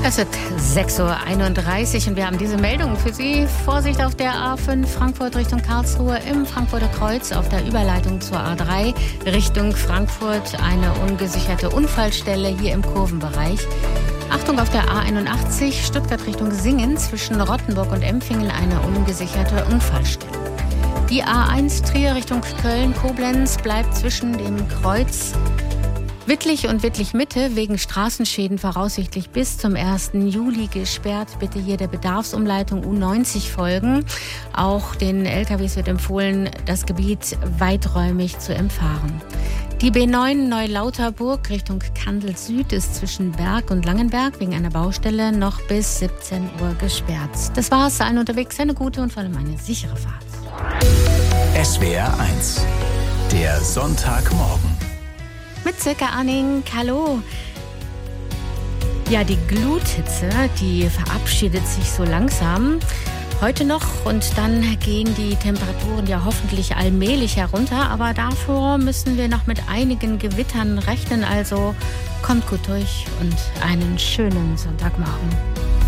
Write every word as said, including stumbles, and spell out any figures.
Es wird sechs Uhr einunddreißig und wir haben diese Meldung für Sie. Vorsicht auf der A fünf Frankfurt Richtung Karlsruhe im Frankfurter Kreuz auf der Überleitung zur A drei Richtung Frankfurt. Eine ungesicherte Unfallstelle hier im Kurvenbereich. Achtung auf der A einundachtzig Stuttgart Richtung Singen zwischen Rottenburg und Empfingen eine ungesicherte Unfallstelle. Die A eins Trier Richtung Köln-Koblenz bleibt zwischen dem Kreuz Wittlich und Wittlich-Mitte wegen Straßenschäden voraussichtlich bis zum ersten Juli gesperrt. Bitte hier der Bedarfsumleitung U neunzig folgen. Auch den L K Ws wird empfohlen, das Gebiet weiträumig zu umfahren. Die B neun Neulauterburg Richtung Kandel Süd ist zwischen Berg und Langenberg wegen einer Baustelle noch bis siebzehn Uhr gesperrt. Das war's, allen unterwegs eine gute und vor allem eine sichere Fahrt. S W R eins, der Sonntagmorgen. Mit Silke Anning, hallo. Ja, die Gluthitze, die verabschiedet sich so langsam. Heute noch und dann gehen die Temperaturen ja hoffentlich allmählich herunter. Aber davor müssen wir noch mit einigen Gewittern rechnen. Also kommt gut durch und einen schönen Sonntagmorgen.